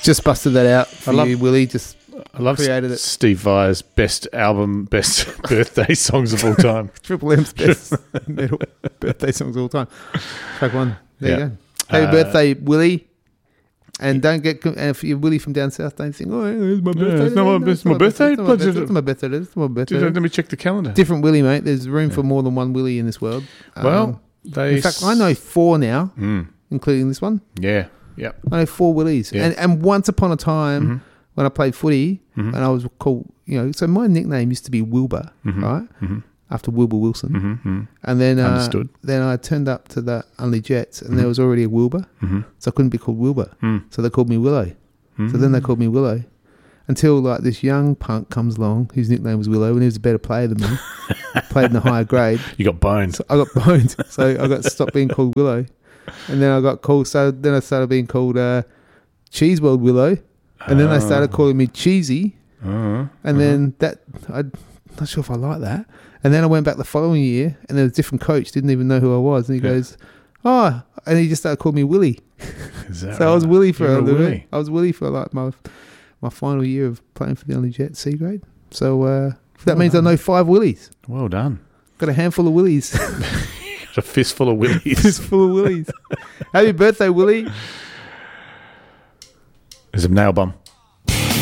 Just busted that out for you, Willie. Just I love created it. Steve Vai's best birthday songs of all time. Triple M's best metal birthday songs of all time. Track one. There you go. Happy birthday, Willie. And don't get, and if you're Willie from down south, don't think, oh, it's my birthday. It's not my birthday. It's my birthday. It's my birthday. It's my birthday. Let me check the calendar. Different Willie, mate. There's room for more than one Willie in this world. Well, in fact, I know 4 now, including this one. Yeah. Yep. I know 4 Willies. Yeah. And once upon a time, when I played footy, and I was called, so my nickname used to be Wilbur, right? After Wilbur Wilson. And then Understood. Then I turned up to the Unley Jets, and there was already a Wilbur, so I couldn't be called Wilbur. So they called me Willow. So then they called me Willow, until like this young punk comes along whose nickname was Willow, and he was a better player than me, played in the higher grade. You got bones. So I got bones, so I got stopped being called Willow, and then I got called. So then I started being called Cheese World Willow, and then they started calling me Cheesy, and then I'm not sure if I like that. And then I went back the following year, and there was a different coach, didn't even know who I was, and he goes, "Oh," and he just started calling me Willie. So right? I was Willie for a little bit. I was Willie for like my final year of playing for the Unley Jets C grade. So that means I know 5 Willies. Well done. Got a handful of Willies. Got a fistful of Willies. Fistful of Willies. Happy birthday, Willie. There's a nail bomb.